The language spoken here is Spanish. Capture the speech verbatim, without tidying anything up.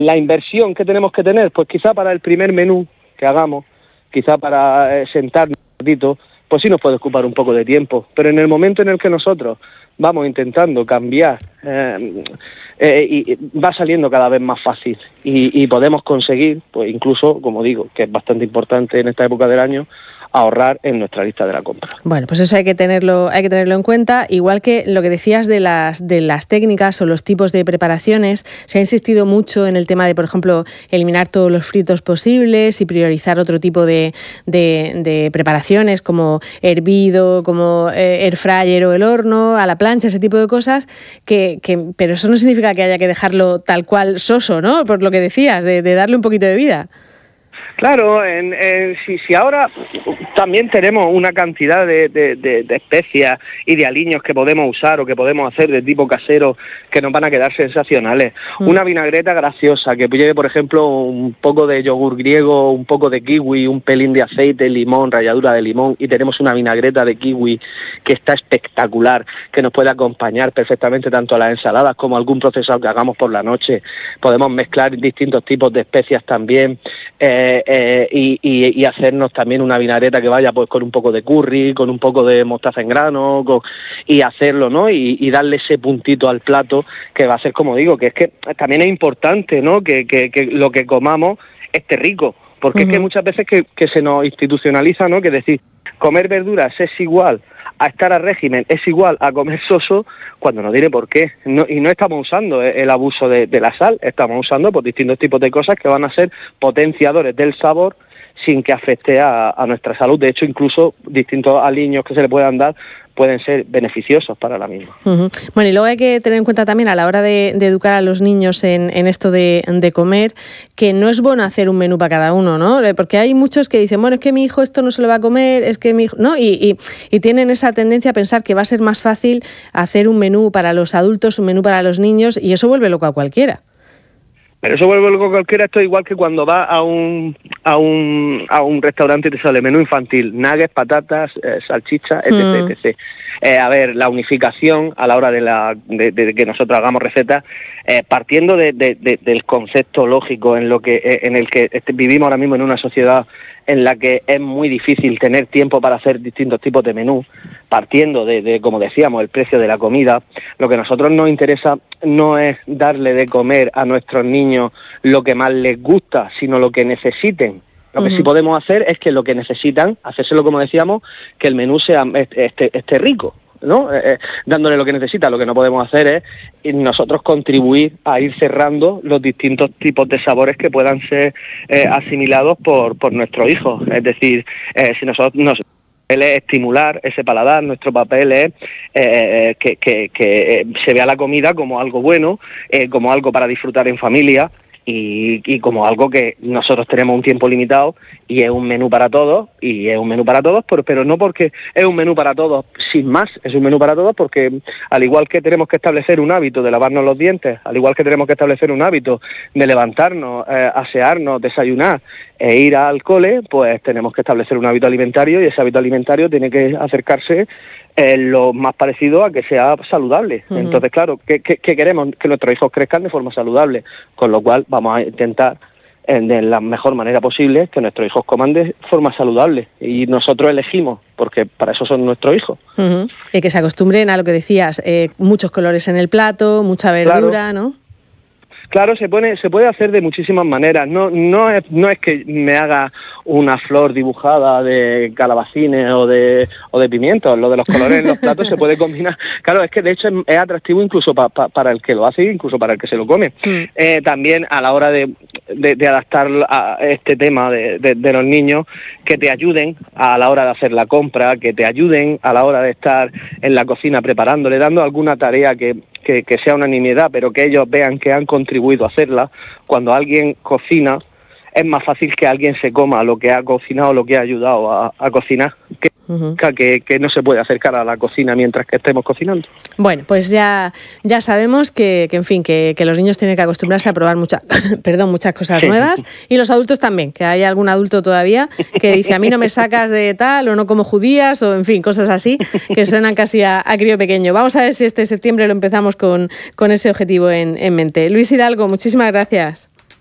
la inversión que tenemos que tener, pues quizá para el primer menú que hagamos, quizá para eh, sentarnos un ratito, pues sí nos puede ocupar un poco de tiempo, pero en el momento en el que nosotros vamos intentando cambiar, eh, eh, y va saliendo cada vez más fácil y, y podemos conseguir, pues incluso, como digo, que es bastante importante en esta época del año, ahorrar en nuestra lista de la compra. Bueno, pues eso hay que tenerlo, hay que tenerlo en cuenta, igual que lo que decías de las de las técnicas o los tipos de preparaciones. Se ha insistido mucho en el tema de, por ejemplo, eliminar todos los fritos posibles y priorizar otro tipo de, de, de preparaciones como hervido, como eh, air fryer o el horno, a la plancha, ese tipo de cosas, que, que pero eso no significa que haya que dejarlo tal cual soso, ¿no? Por lo que decías, de, de darle un poquito de vida. Claro, en, en, si, si ahora también tenemos una cantidad de, de, de, de especias y de aliños que podemos usar o que podemos hacer de tipo casero que nos van a quedar sensacionales. Mm. Una vinagreta graciosa que lleve, por ejemplo, un poco de yogur griego, un poco de kiwi, un pelín de aceite, limón, ralladura de limón, y tenemos una vinagreta de kiwi que está espectacular, que nos puede acompañar perfectamente tanto a las ensaladas como a algún procesado que hagamos por la noche. Podemos mezclar distintos tipos de especias también. Eh, eh, y, y, y hacernos también una vinagreta que vaya pues con un poco de curry, con un poco de mostaza en grano, con, y hacerlo, ¿no? Y, y darle ese puntito al plato que va a ser, como digo, que es que también es importante, ¿no? Que, que, que lo que comamos esté rico, porque uh-huh. es que muchas veces que, que se nos institucionaliza, ¿no? Que decir, comer verduras es igual a estar a régimen, es igual a comer soso, cuando no diré por qué. No, y no estamos usando el abuso de, de la sal, estamos usando pues, distintos tipos de cosas que van a ser potenciadores del sabor sin que afecte a, a nuestra salud. De hecho, incluso distintos aliños que se le puedan dar pueden ser beneficiosos para la misma. Uh-huh. Bueno, y luego hay que tener en cuenta también a la hora de, de educar a los niños en, en esto de, de comer, que no es bueno hacer un menú para cada uno, ¿no? Porque hay muchos que dicen, bueno, es que mi hijo esto no se lo va a comer, es que mi hijo... ¿no? Y, y, y tienen esa tendencia a pensar que va a ser más fácil hacer un menú para los adultos, un menú para los niños, y eso vuelve loco a cualquiera. Pero eso vuelve loco a cualquiera. Esto es igual que cuando vas a un a un a un restaurante y te sale menú infantil, nuggets, patatas, eh, salchichas, etcétera, mm. etcétera. Eh, a ver, la unificación a la hora de la de, de que nosotros hagamos recetas, eh, partiendo de, de, de, del concepto lógico en lo que eh, en el que este, vivimos ahora mismo en una sociedad en la que es muy difícil tener tiempo para hacer distintos tipos de menús, partiendo de, de, como decíamos, el precio de la comida. Lo que a nosotros nos interesa no es darle de comer a nuestros niños lo que más les gusta, sino lo que necesiten. Lo que uh-huh. sí podemos hacer es que lo que necesitan, hacérselo como decíamos, que el menú sea esté, esté rico, ¿no? Eh, dándole lo que necesita. Lo que no podemos hacer es nosotros contribuir a ir cerrando los distintos tipos de sabores que puedan ser eh, asimilados por, por nuestros hijos. Es decir, eh, si nosotros nos es estimular ese paladar, nuestro papel es eh, que, que, que se vea la comida como algo bueno, eh, como algo para disfrutar en familia, y, y como algo que nosotros tenemos un tiempo limitado y es un menú para todos, y es un menú para todos, pero, pero no porque es un menú para todos sin más, es un menú para todos porque al igual que tenemos que establecer un hábito de lavarnos los dientes, al igual que tenemos que establecer un hábito de levantarnos, eh, asearnos, desayunar e ir al cole, pues tenemos que establecer un hábito alimentario, y ese hábito alimentario tiene que acercarse eh, lo más parecido a que sea saludable. Uh-huh. Entonces, claro, ¿qué, qué, qué queremos? Que nuestros hijos crezcan de forma saludable, con lo cual vamos a intentar eh, de la mejor manera posible que nuestros hijos coman de forma saludable, y nosotros elegimos, porque para eso son nuestros hijos. Uh-huh. Y que se acostumbren a lo que decías, eh, muchos colores en el plato, mucha verdura, claro. ¿no? Claro, se pone, se puede hacer de muchísimas maneras. No, no es, no es que me haga una flor dibujada de calabacines o de, o de pimientos. Lo de los colores en los platos se puede combinar. Claro, es que de hecho es, es atractivo incluso pa, pa, para el que lo hace, incluso para el que se lo come. Mm. Eh, también a la hora de, de, de adaptar a este tema de, de, de los niños, que te ayuden a la hora de hacer la compra, que te ayuden a la hora de estar en la cocina preparándole, dando alguna tarea que Que, que sea una nimiedad, pero que ellos vean que han contribuido a hacerla. Cuando alguien cocina, es más fácil que alguien se coma lo que ha cocinado, lo que ha ayudado a, a cocinar, que, uh-huh. que, que no se puede acercar a la cocina mientras que estemos cocinando. Bueno, pues ya ya sabemos que, que en fin, que, que los niños tienen que acostumbrarse a probar muchas perdón, muchas cosas sí. nuevas, y los adultos también, que hay algún adulto todavía que dice, a mí no me sacas de tal, o no como judías, o en fin, cosas así, que suenan casi a, a crío pequeño. Vamos a ver si este septiembre lo empezamos con, con ese objetivo en, en mente. Luis Hidalgo, muchísimas gracias.